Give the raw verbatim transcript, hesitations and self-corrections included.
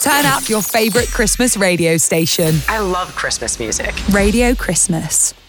Turn up your favourite Christmas radio station. I love Christmas music. Radio Christmas.